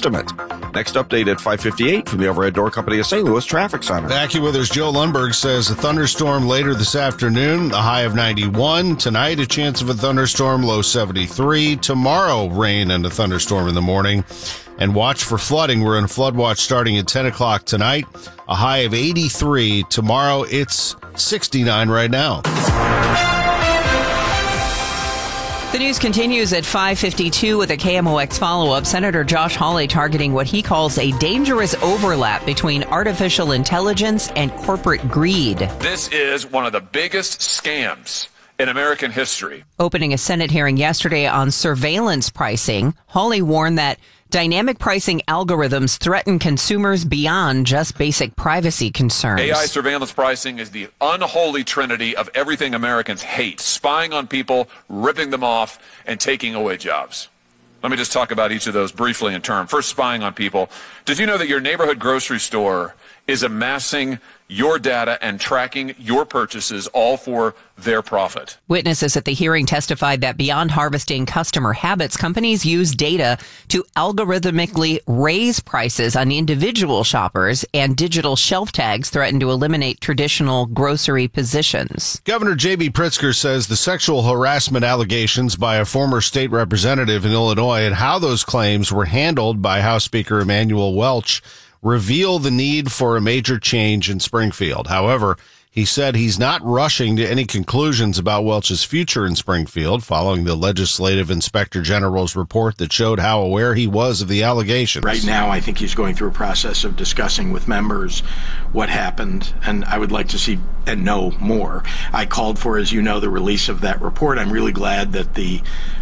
estimate. Next update at 5:58 from the Overhead Door Company of St. Louis Traffic Center. AccuWeather's Joe Lundberg says a thunderstorm later this afternoon, a high of 91. Tonight, a chance of a thunderstorm, low 73. Tomorrow, rain and a thunderstorm in the morning. And watch for flooding. We're in a flood watch starting at 10 o'clock tonight, a high of 83. Tomorrow, it's 69 right now. The news continues at 5:52 with a KMOX follow-up. Senator Josh Hawley targeting what he calls a dangerous overlap between artificial intelligence and corporate greed. This is one of the biggest scams in American history. Opening a Senate hearing yesterday on surveillance pricing, Hawley warned that dynamic pricing algorithms threaten consumers beyond just basic privacy concerns. AI surveillance pricing is the unholy trinity of everything Americans hate: spying on people, ripping them off, and taking away jobs. Let me just talk about each of those briefly in turn. First, spying on people. Did you know that your neighborhood grocery store is amassing your data and tracking your purchases, all for their profit? Witnesses at the hearing testified that beyond harvesting customer habits, companies use data to algorithmically raise prices on individual shoppers, and digital shelf tags threaten to eliminate traditional grocery positions. Governor J.B. Pritzker says the sexual harassment allegations by a former state representative in Illinois and how those claims were handled by House Speaker Emanuel Welch reveal the need for a major change in Springfield. However, he said he's not rushing to any conclusions about Welch's future in Springfield following the Legislative Inspector General's report that showed how aware he was of the allegations. Right now, I think he's going through a process of discussing with members what happened, and I would like to see and know more. I called for, as you know, the release of that report. I'm really glad that the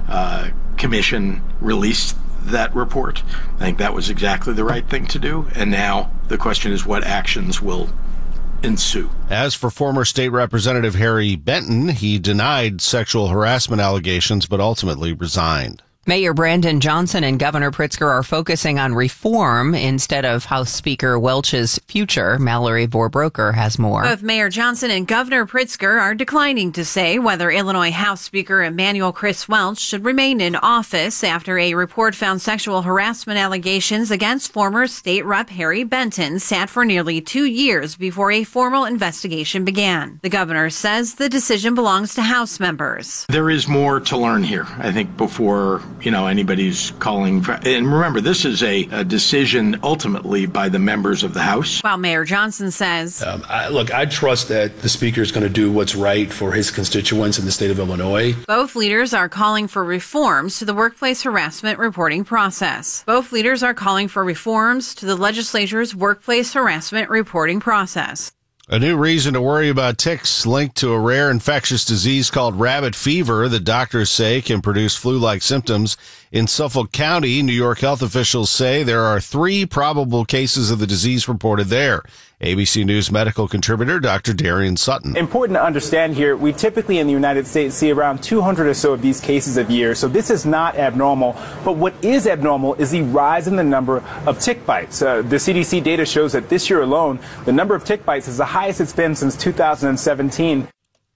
commission released that report. I think that was exactly the right thing to do. And now the question is what actions will ensue. As for former state representative Harry Benton, he denied sexual harassment allegations but ultimately resigned. Mayor Brandon Johnson and Governor Pritzker are focusing on reform instead of House Speaker Welch's future. Mallory Vorbroker has more. Both Mayor Johnson and Governor Pritzker are declining to say whether Illinois House Speaker Emanuel Chris Welch should remain in office after a report found sexual harassment allegations against former State Rep Harry Benton sat for nearly 2 years before a formal investigation began. The governor says the decision belongs to House members. There is more to learn here, I think, before anybody's calling for, and remember, this is a decision ultimately by the members of the House. While Mayor Johnson says, I trust that the Speaker is going to do what's right for his constituents in the state of Illinois. Both leaders are calling for reforms to the workplace harassment reporting process. Both leaders are calling for reforms to the legislature's workplace harassment reporting process. A new reason to worry about ticks linked to a rare infectious disease called rabbit fever that doctors say can produce flu-like symptoms. In Suffolk County, New York health officials say there are 3 probable cases of the disease reported there. ABC News medical contributor Dr. Darian Sutton. Important to understand here, we typically in the United States see around 200 or so of these cases a year, so this is not abnormal. But what is abnormal is the rise in the number of tick bites. The CDC data shows that this year alone, the number of tick bites is the highest it's been since 2017.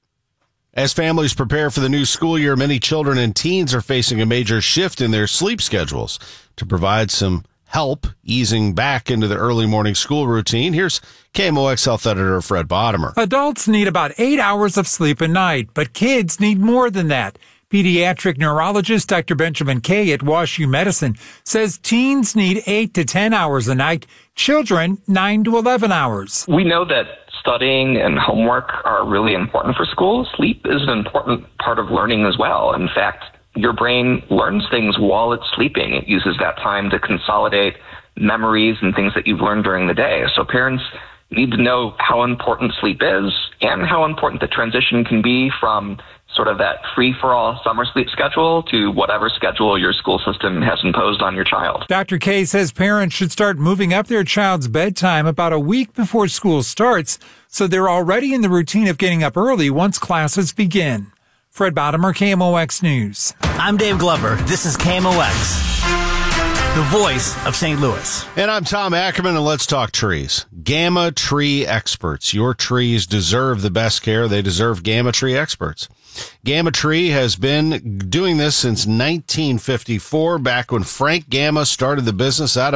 As families prepare for the new school year, many children and teens are facing a major shift in their sleep schedules. To provide some help easing back into the early morning school routine, here's KMOX health editor Fred Bottomer. Adults need about 8 hours of sleep a night, but kids need more than that. Pediatric neurologist Dr. Benjamin Kay at WashU Medicine says teens need 8 to 10 hours a night, children 9 to 11 hours. We know that studying and homework are really important for school. Sleep is an important part of learning as well. In fact, your brain learns things while it's sleeping. It uses that time to consolidate memories and things that you've learned during the day. So parents need to know how important sleep is and how important the transition can be from sort of that free-for-all summer sleep schedule to whatever schedule your school system has imposed on your child. Dr. Kay says parents should start moving up their child's bedtime about a week before school starts, so they're already in the routine of getting up early once classes begin. Fred Bottomer, KMOX News. I'm Dave Glover. This is KMOX, the voice of St. Louis. And I'm Tom Ackerman, and let's talk trees. Gamma Tree Experts. Your trees deserve the best care. They deserve Gamma Tree Experts. Gamma Tree has been doing this since 1954, back when Frank Gamma started the business out of